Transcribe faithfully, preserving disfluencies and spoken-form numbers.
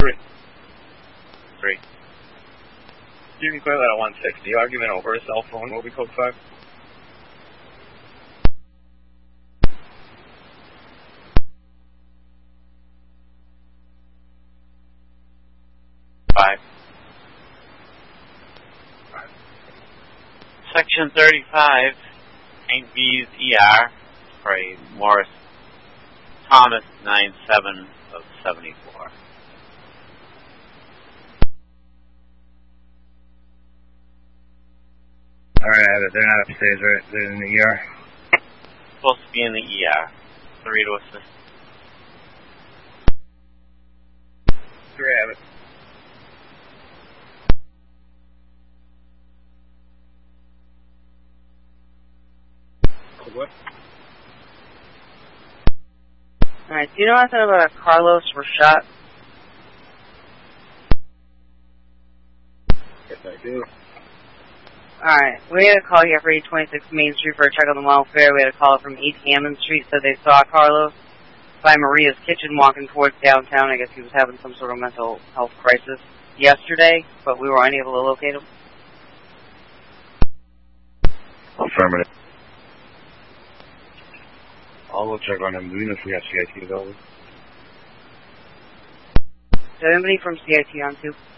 Three. Three. You can clear that at one sixty. Argument over. Cell phone will be code five. Five. Five. Section thirty-five, Saint V's E R for a Morris Thomas nine seven of seventy-four. Alright, they're not upstairs, right? They're in the E R. Supposed to be in the E R. Three to assist. Three have it. What? Alright, do you know anything about a Carlos Rashad? Yes, I do. Alright, we had a call here for eight twenty-six Main Street for a check on the welfare. We had a call from eight Hammond Street, said they saw Carlos by Maria's Kitchen walking towards downtown. I guess he was having some sort of mental health crisis yesterday, but we were unable to locate him. Affirmative. I'll go check on him. Do we know if we got C I T available? Is there anybody from C I T on too?